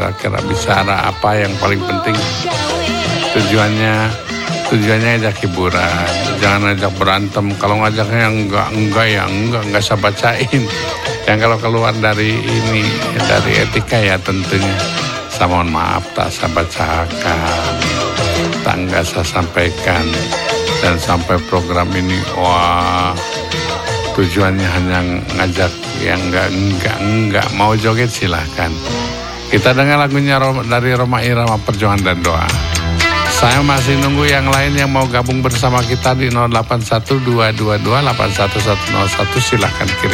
kira-kira bicara apa yang paling penting. Tujuannya ajak hiburan, jangan ajak berantem. Kalau ngajaknya enggak saya bacain. Yang kalau keluar dari etika ya tentunya saya mohon maaf tak saya bacakan, tak enggak saya sampaikan. Dan sampai program ini tujuannya hanya ngajak yang enggak mau joget silahkan. Kita dengar lagunya dari Rhoma Irama, Perjuangan dan Doa. Saya masih nunggu yang lain yang mau gabung bersama kita di 0812228101, silahkan kirim.